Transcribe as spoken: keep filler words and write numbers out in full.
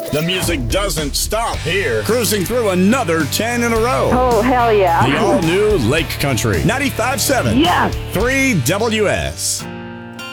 The music doesn't stop here. Cruising through another ten in a row. Oh, hell yeah. The all-new Lake Country ninety-five point seven. Yes. three W S.